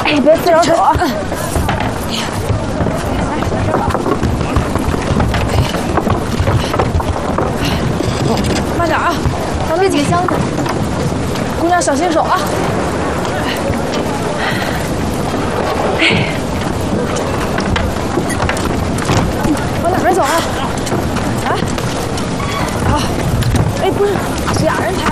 哎，别自扰手啊！慢点啊！咱们这几个箱子，姑娘小心手啊！往哪边走啊？啊！好，哎，不是，是俩人抬。